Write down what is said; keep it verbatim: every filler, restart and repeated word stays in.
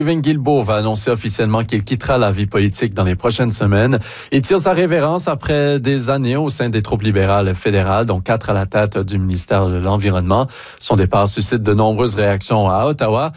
Stephen Guilbeault va annoncer officiellement qu'il quittera la vie politique dans les prochaines semaines. Il tire sa révérence après des années au sein des troupes libérales fédérales, dont quatre à la tête du ministère de l'Environnement. Son départ suscite de nombreuses réactions à Ottawa.